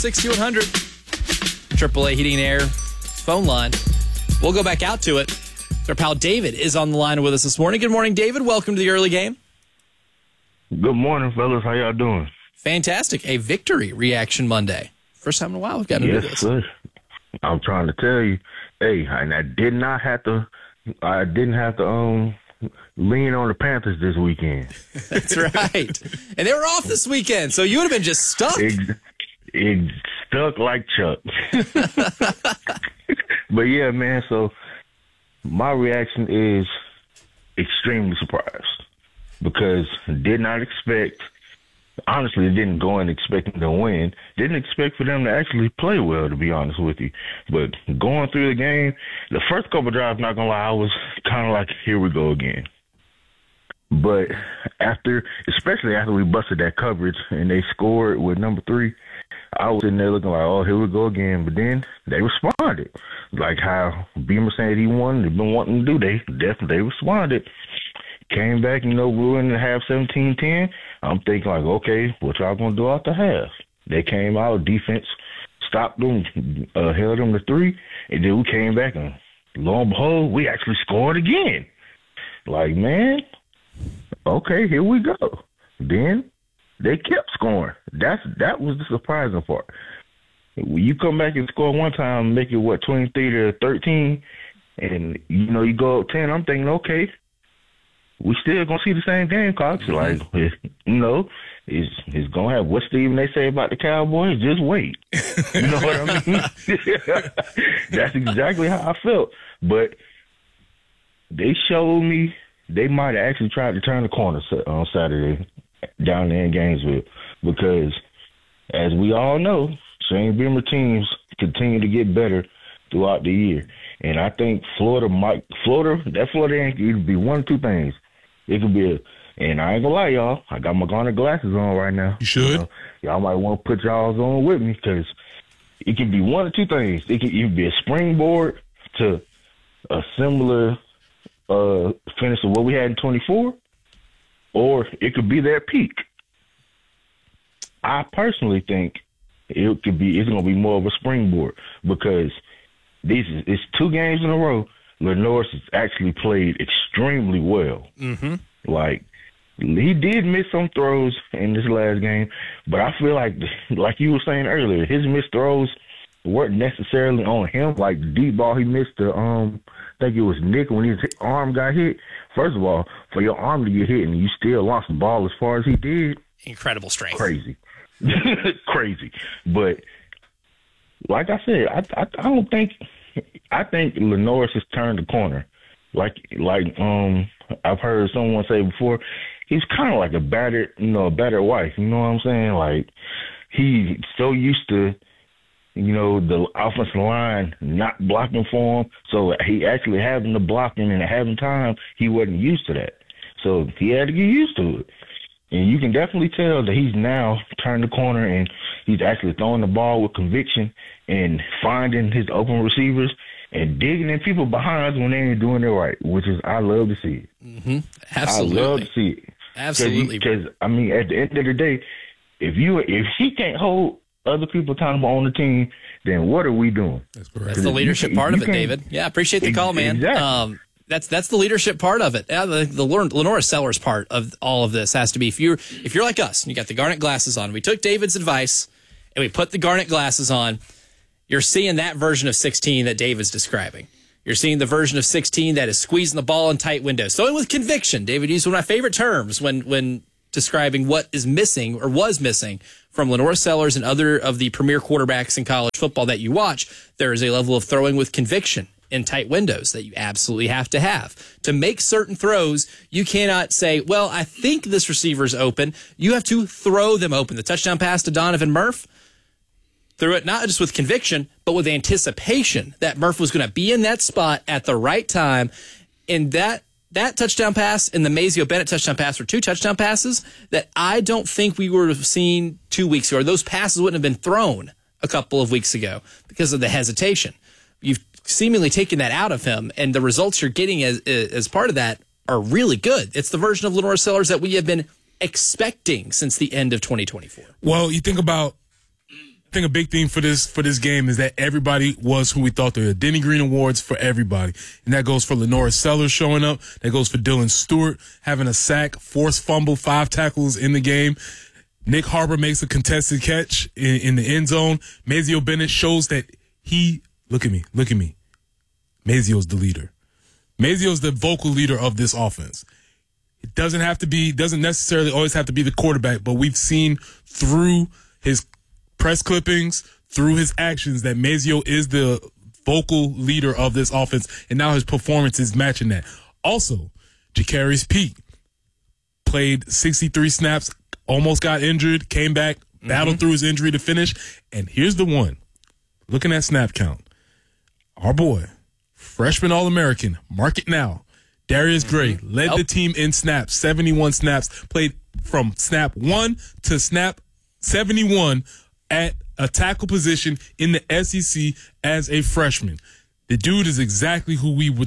404-636-6100. AAA Heating and Air phone line. We'll go back out to it. Our pal David is on the line with us this morning. Good morning, David. Welcome to the early game. Good morning, fellas. How y'all doing? Fantastic. A victory reaction Monday. First time in a while we've gotten to do this. Yes, sir. I'm trying to tell you, hey, and I didn't have to lean on the Panthers this weekend. That's right. And they were off this weekend, so you would have been just stuck. It stuck like Chuck. But yeah, man, so my reaction is extremely surprised because did not expect, honestly, didn't go in expecting to win. Didn't expect for them to actually play well, to be honest with you. But going through the game, the first couple drives, not going to lie, I was kind of like, here we go again. But especially after we busted that coverage and they scored with number 3, I was sitting there looking like, oh, here we go again. But then they responded. Like how Beamer said he won, they've been wanting to do. They responded. Came back, we were in the half 17-10. I'm thinking like, okay, what y'all going to do after half? They came out, defense stopped them, held them to 3, and then we came back and lo and behold, we actually scored again. Like, man, okay, here we go. Then they kept scoring. That was the surprising part. When you come back and score one time, make it 23-13, and you go up 10. I'm thinking, okay, we still gonna see the same Gamecocks. Like, it's gonna have what Stephen they say about the Cowboys. Just wait. You know what I mean? That's exactly how I felt. But they showed me they might have actually tried to turn the corner on Saturday down there in Gainesville, because as we all know, Shane Beamer teams continue to get better throughout the year. And I think Florida ain't either be one of two things. It could be and I ain't gonna lie, y'all, I got my Garnet glasses on right now. You should. Y'all might want to put y'all's on with me, because it can be one of two things. It can either be a springboard to a similar finish of what we had in 24, or it could be their peak. I personally think it's going to be more of a springboard, because it's 2 games in a row. Lenoir has actually played extremely well. Mm-hmm. Like, he did miss some throws in this last game, but I feel like you were saying earlier, his missed throws weren't necessarily on him. Like the deep ball he missed to, I think it was Nick when his arm got hit. First of all, for your arm to get hit and you still lost the ball as far as he did, incredible strength. Crazy. Crazy. But like I said, I think Lenoir has turned the corner. Like I've heard someone say before, he's kind of like a battered wife. You know what I'm saying? Like, he's so used to, the offensive line not blocking for him. So he actually having the blocking and having time, he wasn't used to that. So he had to get used to it. And you can definitely tell that he's now turned the corner and he's actually throwing the ball with conviction and finding his open receivers and digging in people behind when they ain't doing it right, which is, I love to see it. Mm-hmm. Absolutely. I love to see it. Absolutely. Because, at the end of the day, if he can't hold other people accountable on the team, then what are we doing? That's the leadership part of it, David. Yeah, appreciate the call, man. Exactly. That's the leadership part of it. Yeah, the Lenoir Sellers part of all of this has to be, if you're like us and you got the Garnet glasses on, we took David's advice and we put the Garnet glasses on, you're seeing that version of 16 that David's describing. You're seeing the version of 16 that is squeezing the ball in tight windows. Throwing with conviction. David used one of my favorite terms when describing what is missing or was missing from Lenoir Sellers and other of the premier quarterbacks in college football that you watch. There is a level of throwing with conviction in tight windows that you absolutely have to have. To make certain throws, you cannot say, well, I think this receiver's open. You have to throw them open. The touchdown pass to Donovan Murph, threw it not just with conviction, but with anticipation that Murph was going to be in that spot at the right time. And that touchdown pass and the Mazio Bennett touchdown pass were 2 touchdown passes that I don't think we would have seen 2 weeks ago. Or those passes wouldn't have been thrown a couple of weeks ago because of the hesitation. You've seemingly taken that out of him, and the results you're getting as part of that are really good. It's the version of Lenoir Sellers that we have been expecting since the end of 2024. Well, you think about think a big thing for this game is that everybody was who we thought they were. Denny Green Awards for everybody. And that goes for Lenora Sellers showing up. That goes for Dylan Stewart having a sack, forced fumble, 5 tackles in the game. Nick Harbor makes a contested catch in the end zone. Mazeo Bennett shows that look at me. Mazeo's the leader. Mazeo's the vocal leader of this offense. It doesn't necessarily always have to be the quarterback, but we've seen through his press clippings, through his actions, that Mazeo is the vocal leader of this offense, and now his performance is matching that. Also, Jacarius Peak played 63 snaps, almost got injured, came back, battled through his injury to finish, and here's the one. Looking at snap count, our boy, freshman All-American, mark it now, Darius Gray led the team in snaps, 71 snaps, played from snap 1 to snap 71 at a tackle position in the SEC as a freshman. The dude is exactly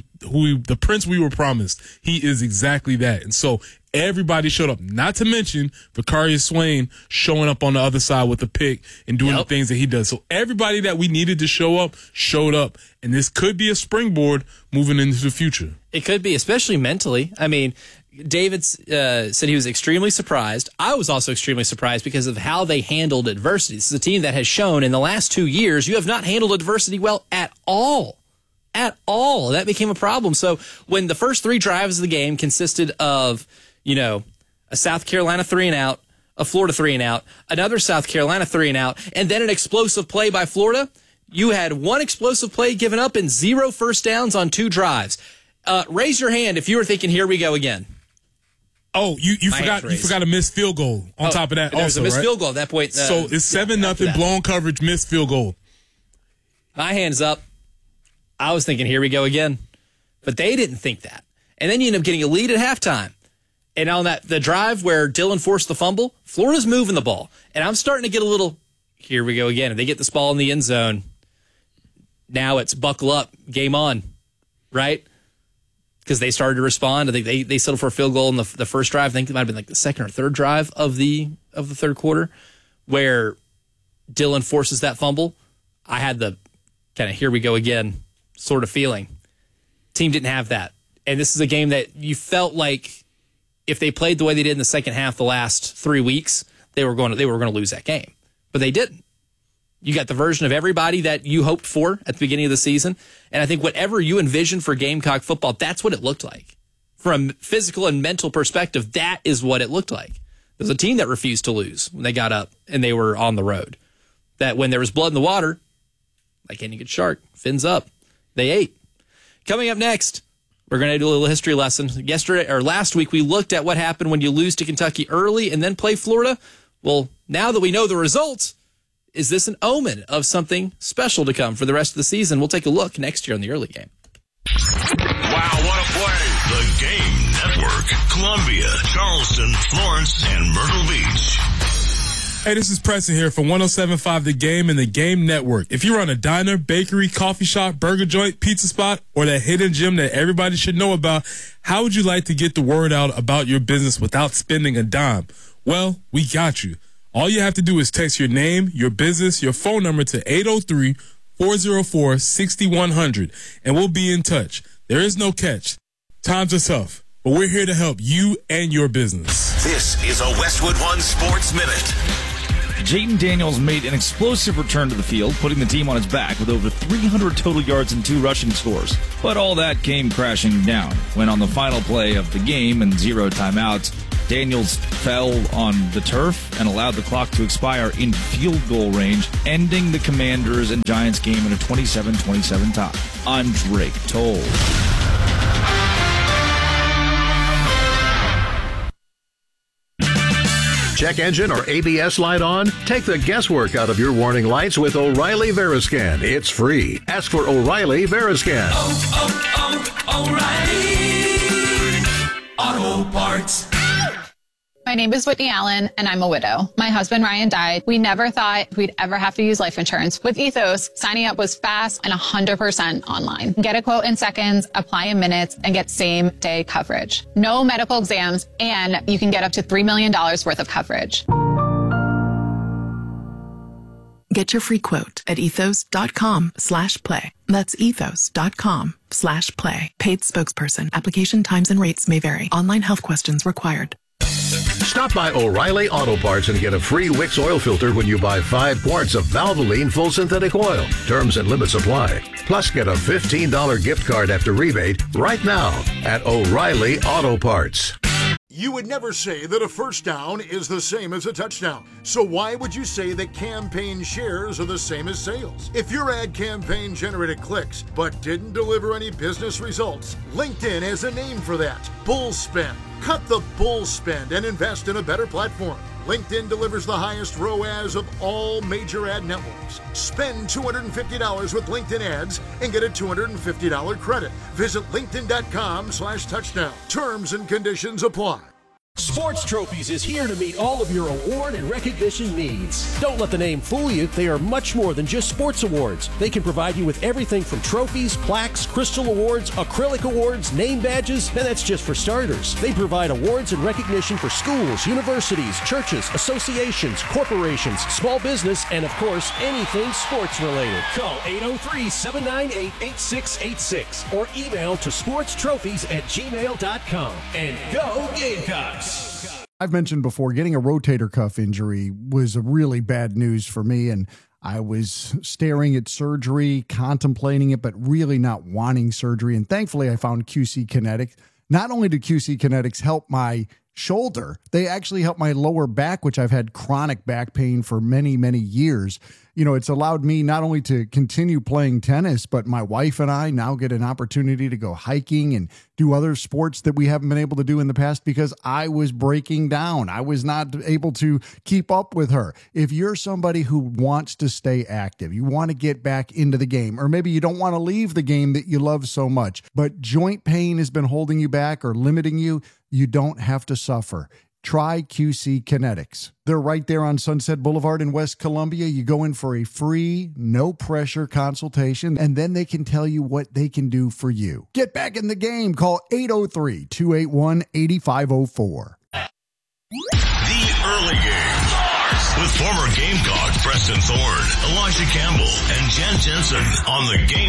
the prince we were promised. He is exactly that. And so everybody showed up, not to mention Vicarious Swain showing up on the other side with a pick and doing the things that he does. So everybody that we needed to show up, showed up. And this could be a springboard moving into the future. It could be, especially mentally. I mean, David said he was extremely surprised. I was also extremely surprised because of how they handled adversity. This is a team that has shown in the last 2 years you have not handled adversity well at all. At all. That became a problem. So when the first 3 drives of the game consisted of, a South Carolina 3-and-out, a Florida 3-and-out, another South Carolina 3-and-out, and then an explosive play by Florida, you had 1 explosive play given up and 0 first downs on 2 drives. Raise your hand if you were thinking, here we go again. Oh, you forgot a missed field goal on top of that also, There's a missed field goal at that point. So it's 7-0, blown coverage, missed field goal. My hand's up. I was thinking, here we go again. But they didn't think that. And then you end up getting a lead at halftime. And on the drive where Dylan forced the fumble, Florida's moving the ball. And I'm starting to get a little, here we go again. And they get this ball in the end zone. Now it's buckle up, game on, right? Because they started to respond. I think they settled for a field goal in the first drive. I think it might have been like the second or third drive of the third quarter where Dylan forces that fumble. I had the kind of here we go again sort of feeling. Team didn't have that. And this is a game that you felt like if they played the way they did in the second half the last 3 weeks, they were going to lose that game. But they didn't. You got the version of everybody that you hoped for at the beginning of the season. And I think whatever you envisioned for Gamecock football, that's what it looked like. From a physical and mental perspective, that is what it looked like. There's a team that refused to lose when they got up and they were on the road. That when there was blood in the water, like any good shark, fins up. They ate. Coming up next, we're going to do a little history lesson. Last week, we looked at what happened when you lose to Kentucky early and then play Florida. Well, now that we know the results, is this an omen of something special to come for the rest of the season? We'll take a look next year on the early game. Wow, what a play. The Game Network. Columbia, Charleston, Florence, and Myrtle Beach. Hey, this is Preston here from 107.5 The Game and The Game Network. If you run a diner, bakery, coffee shop, burger joint, pizza spot, or that hidden gem that everybody should know about, how would you like to get the word out about your business without spending a dime? Well, we got you. All you have to do is text your name, your business, your phone number to 803-404-6100, and we'll be in touch. There is no catch. Times are tough, but we're here to help you and your business. This is a Westwood One Sports Minute. Jayden Daniels made an explosive return to the field, putting the team on its back with over 300 total yards and 2 rushing scores. But all that came crashing down when on the final play of the game and 0 timeouts, Daniels fell on the turf and allowed the clock to expire in field goal range, ending the Commanders and Giants game in a 27-27 tie. I'm Drake Toll. Check engine or ABS light on? Take the guesswork out of your warning lights with O'Reilly Veriscan. It's free. Ask for O'Reilly Veriscan. O'Reilly Auto Parts. My name is Whitney Allen, and I'm a widow. My husband, Ryan, died. We never thought we'd ever have to use life insurance. With Ethos, signing up was fast and 100% online. Get a quote in seconds, apply in minutes, and get same-day coverage. No medical exams, and you can get up to $3 million worth of coverage. Get your free quote at ethos.com/play. That's ethos.com/play. Paid spokesperson. Application times and rates may vary. Online health questions required. Stop by O'Reilly Auto Parts and get a free Wix oil filter when you buy 5 quarts of Valvoline full synthetic oil. Terms and limits apply. Plus, get a $15 gift card after rebate right now at O'Reilly Auto Parts. You would never say that a first down is the same as a touchdown. So why would you say that campaign shares are the same as sales? If your ad campaign generated clicks but didn't deliver any business results, LinkedIn has a name for that: bull spend. Cut the bull spend and invest in a better platform. LinkedIn delivers the highest ROAS of all major ad networks. Spend $250 with LinkedIn ads and get a $250 credit. Visit linkedin.com/touchdown. Terms and conditions apply. Sports Trophies is here to meet all of your award and recognition needs. Don't let the name fool you. They are much more than just sports awards. They can provide you with everything from trophies, plaques, crystal awards, acrylic awards, name badges, and that's just for starters. They provide awards and recognition for schools, universities, churches, associations, corporations, small business, and of course, anything sports related. Call 803-798-8686 or email to sportstrophies@gmail.com. And go Gamecocks! I've mentioned before, getting a rotator cuff injury was a really bad news for me, and I was staring at surgery, contemplating it, but really not wanting surgery. And thankfully, I found QC Kinetics. Not only did QC Kinetics help my shoulder, they actually helped my lower back, which I've had chronic back pain for many, many years. You know, it's allowed me not only to continue playing tennis, but my wife and I now get an opportunity to go hiking and do other sports that we haven't been able to do in the past because I was breaking down. I was not able to keep up with her. If you're somebody who wants to stay active, you want to get back into the game, or maybe you don't want to leave the game that you love so much, but joint pain has been holding you back or limiting you, you don't have to suffer. Try QC Kinetics. They're right there on Sunset Boulevard in West Columbia. You go in for a free, no-pressure consultation, and then they can tell you what they can do for you. Get back in the game. Call 803-281-8504. The Early Game with former Gamecock Preston Thorne, Elijah Campbell, and Jen Jensen on the Game